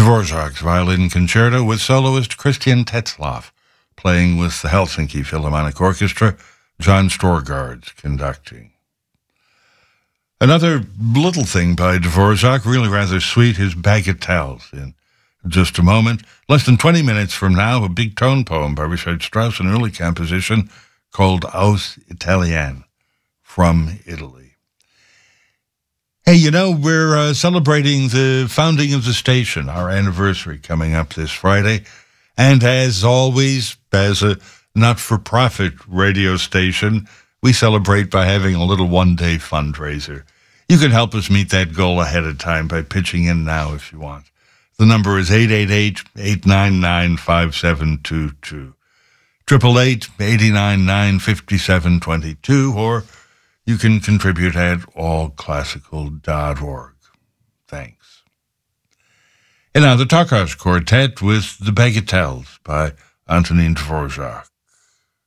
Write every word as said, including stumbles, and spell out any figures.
Dvorak's Violin Concerto with soloist Christian Tetzlaff, playing with the Helsinki Philharmonic Orchestra, John Storgard's conducting. Another little thing by Dvorak, really rather sweet, is Bagatelles. In just a moment, less than twenty minutes from now, a big tone poem by Richard Strauss, an early composition called Aus Italien, from Italy. Hey, you know, we're uh, celebrating the founding of the station, our anniversary coming up this Friday. And as always, as a not-for-profit radio station, we celebrate by having a little one-day fundraiser. You can help us meet that goal ahead of time by pitching in now if you want. The number is eight eight eight, eight nine nine, five seven two two, eight eight eight, eight nine nine, five seven two two, or you can contribute at all classical dot org. Thanks. And now the Takas Quartet with the Bagatelles by Antonin Dvorak.